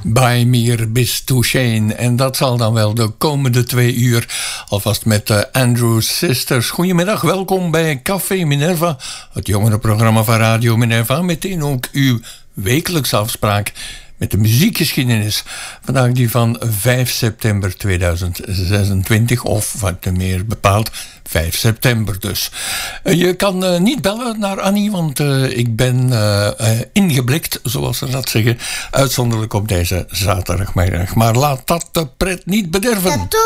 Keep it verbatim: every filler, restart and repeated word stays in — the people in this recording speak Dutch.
Bij mir bis to Shane. En dat zal dan wel de komende twee uur. Alvast met de Andrew Sisters. Goedemiddag, welkom bij Café Minerva. Het jongerenprogramma van Radio Minerva. Meteen ook uw wekelijkse afspraak met de muziekgeschiedenis. Vandaag die van vijf september tweeduizend zesentwintig. Of wat meer bepaald, vijf september dus. Je kan uh, niet bellen naar Annie, want uh, ik ben uh, uh, ingeblikt, zoals ze dat zeggen. Uitzonderlijk op deze zaterdagmiddag. Maar laat dat de pret niet bederven.